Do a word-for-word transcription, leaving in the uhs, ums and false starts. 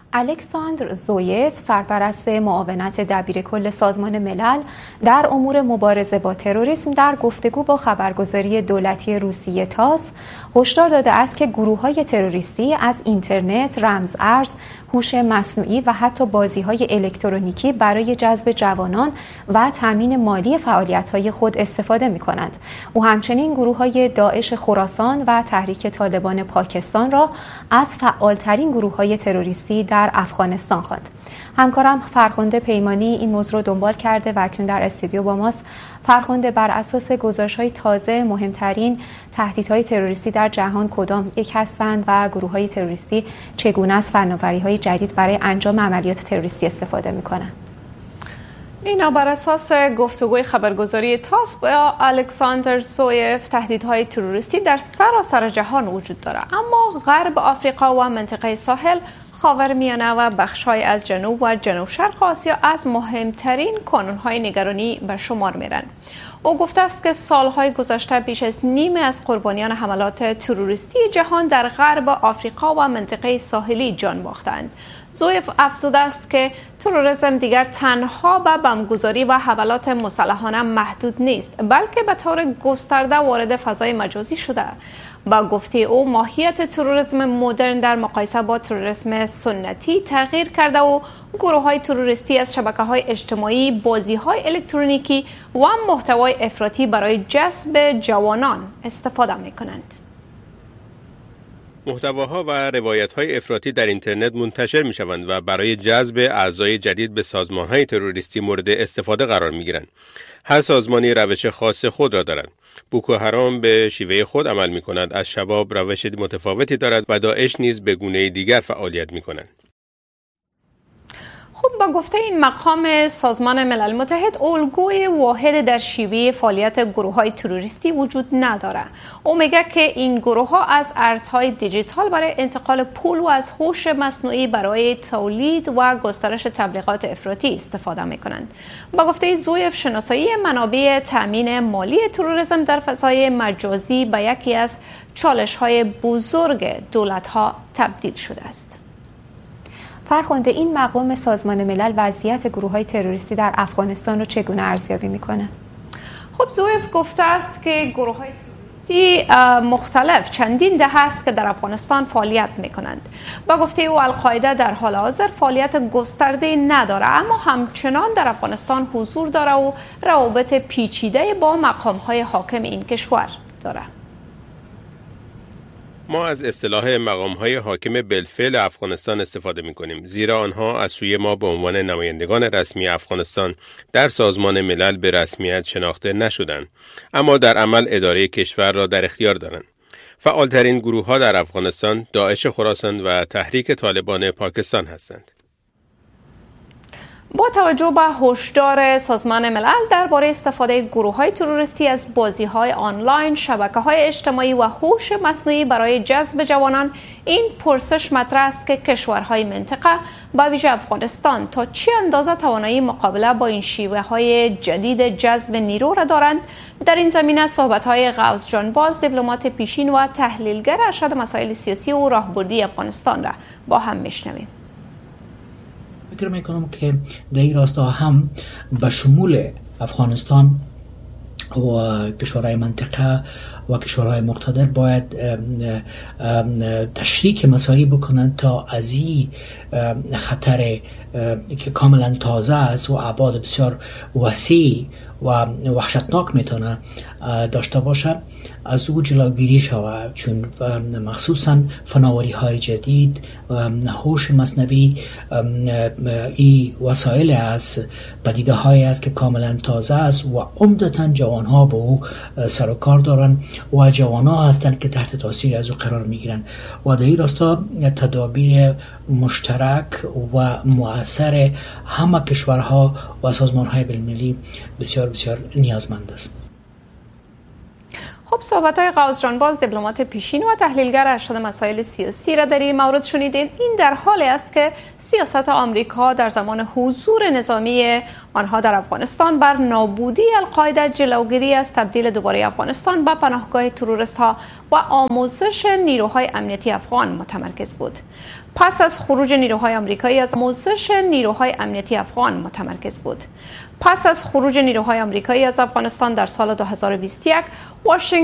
الکساندر زویف، سرپرست معاونت دبیرکل سازمان ملل در امور مبارزه با تروریسم، در گفتگو با خبرگزاری دولتی روسیه تاس هشدار داده است که گروه‌های تروریستی از اینترنت، رمز ارز، هوش مصنوعی و حتی بازی‌های الکترونیکی برای جذب جوانان و تامین مالی فعالیت‌های خود استفاده می‌کنند. او همچنین گروه‌های داعش خراسان و تحریک طالبان پاکستان را از فعال‌ترین گروه‌های تروریستی در افغانستان خواند. همکارم فرخنده پیمانی این موضوع رو دنبال کرده و اکنون در استودیو با ماست. فرخنده، بر اساس گزارش‌های تازه مهمترین تهدیدهای تروریستی در جهان کدام یک هستند و گروه‌های تروریستی چگونه از فناوری‌های جدید برای انجام عملیات تروریستی استفاده می‌کنند؟ اینا بر اساس گفتگوی خبرگزاری تاس با الکساندر زویف، تهدیدهای تروریستی در سراسر جهان وجود دارد، اما غرب آفریقا و منطقه ساحل، خاورمیانه و بخش‌های از جنوب و جنوب شرق آسیا از مهمترین کانون‌های نگرانی به شمار می‌رن. او گفته است که سالهای گذشته بیش از نیمه از قربانیان حملات تروریستی جهان در غرب آفریقا و منطقه ساحلی جان باختند. زویف افزوده است که تروریسم دیگر تنها به بمبگذاری و حملات مسلحانه محدود نیست، بلکه به طور گسترده وارد فضای مجازی شده. با گفته او، ماهیت تروریسم مدرن در مقایسه با تروریسم سنتی تغییر کرده و گروه‌های تروریستی از شبکه‌های اجتماعی، بازی‌های الکترونیکی و محتوای افراطی برای جذب جوانان استفاده می‌کنند. محتواها و روایت‌های افراطی در اینترنت منتشر می‌شوند و برای جذب اعضای جدید به سازمان‌های تروریستی مورد استفاده قرار می‌گیرند. هر سازمانی روش خاص خود را دارد. بوکو حرام به شیوه خود عمل می‌کند، از شباب روش متفاوتی دارد و داعش نیز به گونه دیگر فعالیت می‌کنند. خب، با گفته این مقام سازمان ملل متحد، الگوی واحد در شیوه فعالیت گروه‌های تروریستی وجود نداره. او میگه که این گروه‌ها از ارزهای دیجیتال برای انتقال پول و از هوش مصنوعی برای تولید و گسترش تبلیغات افراطی استفاده میکنند. با گفته زویف، شناسایی منابع تامین مالی تروریسم در فضای مجازی به یکی از چالش‌های بزرگ دولت‌ها تبدیل شده است. فرخنده، این مقام سازمان ملل وضعیت گروه‌های تروریستی در افغانستان رو چگونه ارزیابی میکنه؟ خب، زویف گفته است که گروه‌های تروریستی مختلف چندین دهه است که در افغانستان فعالیت میکنند. با گفته او، القاعده در حال حاضر فعالیت گسترده نداره، اما همچنان در افغانستان حضور داره و روابط پیچیده با مقام‌های حاکم این کشور داره. ما از اصطلاح مقام‌های حاکم بالفعل افغانستان استفاده می‌کنیم، زیرا آنها از سوی ما به عنوان نمایندگان رسمی افغانستان در سازمان ملل به رسمیت شناخته نشدند، اما در عمل اداره کشور را در اختیار دارند. فعالترین گروه‌ها در افغانستان داعش خراسان و تحریک طالبان پاکستان هستند. با توجه به هشدار سازمان ملل درباره استفاده گروه‌های تروریستی از بازی‌های آنلاین، شبکه‌های اجتماعی و هوش مصنوعی برای جذب جوانان، این پرسش مطرح است که کشورهای منطقه، به ویژه افغانستان، تا چه اندازه توانایی مقابله با این شیوه‌های جدید جذب نیرو را دارند. در این زمینه صحبت‌های غوث جانباز، دیپلمات پیشین و تحلیلگر ارشد مسائل سیاسی و راهبردی افغانستان را با هم میشنویم. فکر میکنم که در این راستا هم به شمول افغانستان و کشورهای منطقه و کشورهای مقتدر باید تشریک مساعی بکنند تا از این خطر که کاملا تازه است و ابعاد بسیار وسیع و وحشتناک میتونه داشته باشه از او جلوگیری شود، چون مخصوصا فناوری های جدید، هوش مصنوعی، این وسایل از پدیده های است که کاملا تازه است و عمدتا جوان ها به او سر و کار دارن و جوان ها هستند که تحت تاثیر از او قرار میگیرن و در این راستا تدابیر مشترک و مؤثر همه کشورها و سازمان های بین‌المللی بسیار بسیار نیازمند است. خب، صحبت‌های غوث جانباز، دیپلمات پیشین و تحلیلگر ارشد مسائل سیاسی را در این مورد شنیدین. این در حالی است که سیاست آمریکا در زمان حضور نظامی آنها در افغانستان بر نابودی القاعده، جلوگیری از تبدیل دوباره افغانستان به پناهگاه تروریست‌ها و آموزش نیروهای امنیتی افغان متمرکز بود. پس از خروج نیروهای آمریکایی از آموزش نیروهای امنیتی افغان متمرکز بود. پس از خروج نیروهای آمریکایی از افغانستان در سال دو هزار و بیست و یک، واشنگتن